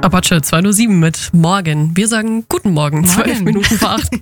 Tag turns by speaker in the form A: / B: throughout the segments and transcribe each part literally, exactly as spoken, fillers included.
A: Apache zwei null sieben mit Morgen. Wir sagen guten Morgen,
B: Morgen.
A: zwölf Minuten vor acht.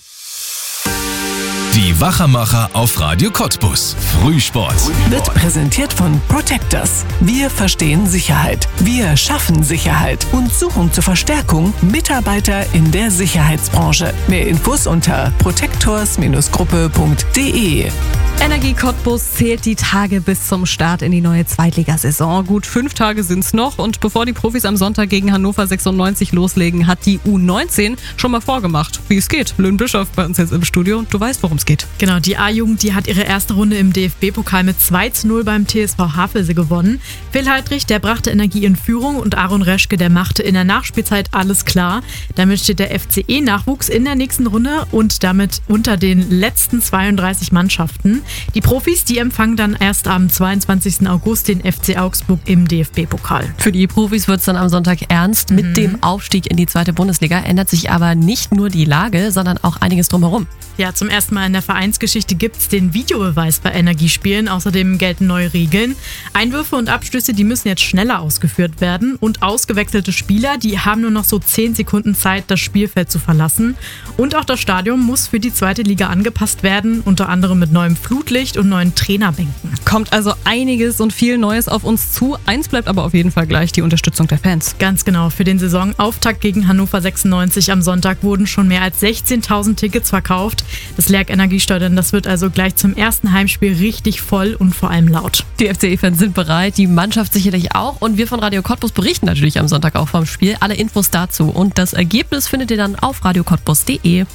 C: Die Wachermacher auf Radio Cottbus. Frühsport.
B: Wird präsentiert von Protectors. Wir verstehen Sicherheit. Wir schaffen Sicherheit und suchen zur Verstärkung Mitarbeiter in der Sicherheitsbranche. Mehr Infos unter protectors Gruppe punkt de.
A: Energie Cottbus zählt die Tage bis zum Start in die neue Zweitligasaison. Gut fünf Tage sind's noch und bevor die Profis am Sonntag gegen Hannover sechsundneunzig loslegen, hat die U neunzehn schon mal vorgemacht, wie es geht. Lynn Bischoff bei uns jetzt im Studio. Du weißt, worum es geht.
D: Genau, die A-Jugend, die hat ihre erste Runde im D F B-Pokal mit zwei zu null beim T S V Havelse gewonnen. Phil Heidrich, der brachte Energie in Führung und Aaron Reschke, der machte in der Nachspielzeit alles klar. Damit steht der F C E-Nachwuchs in der nächsten Runde und damit unter den letzten zweiunddreißig Mannschaften. Die Profis, die empfangen dann erst am zweiundzwanzigsten August den F C Augsburg im D F B-Pokal.
A: Für die Profis wird es dann am Sonntag ernst.
D: Mhm.
A: Mit dem Aufstieg in die zweite Bundesliga ändert sich aber nicht nur die Lage, sondern auch einiges drumherum.
D: Ja, zum ersten Mal in der Vereinsgeschichte gibt es den Videobeweis bei Energiespielen. Außerdem gelten neue Regeln. Einwürfe und Abstöße, die müssen jetzt schneller ausgeführt werden. Und ausgewechselte Spieler, die haben nur noch so zehn Sekunden Zeit, das Spielfeld zu verlassen. Und auch das Stadion muss für die zweite Liga angepasst werden, unter anderem mit neuem Flutlicht und neuen Trainerbänken.
A: Kommt also einiges und viel Neues auf uns zu. Eins bleibt aber auf jeden Fall gleich: die Unterstützung der Fans.
D: Ganz genau. Für den Saisonauftakt gegen Hannover sechsundneunzig am Sonntag wurden schon mehr als sechzehntausend Tickets verkauft. Das Lerck Energiestadion, das wird also gleich zum ersten Heimspiel richtig voll und vor allem laut.
A: Die F C E-Fans sind bereit, die Mannschaft sicherlich auch. Und wir von Radio Cottbus berichten natürlich am Sonntag auch vom Spiel. Alle Infos dazu und das Ergebnis findet ihr dann auf radio cottbus punkt de.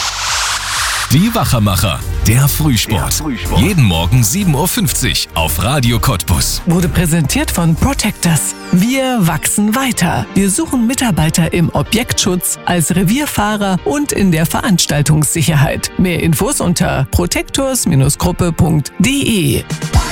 C: Die Wachermacher. Der Frühsport. Der Frühsport. Jeden Morgen sieben Uhr fünfzig auf Radio Cottbus.
B: Wurde präsentiert von Protectors. Wir wachsen weiter. Wir suchen Mitarbeiter im Objektschutz, als Revierfahrer und in der Veranstaltungssicherheit. Mehr Infos unter protectors Gruppe punkt de.